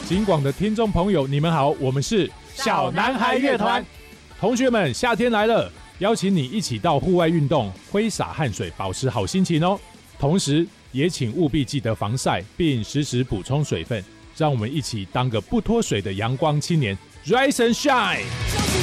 金广的听众朋友，你们好，我们是小男孩乐团。 同学们，夏天来了，邀请你一起到户外运动，挥洒汗水，保持好心情哦。同时，也请务必记得防晒，并时时补充水分。让我们一起当个不脱水的阳光青年 ，Rise and Shine。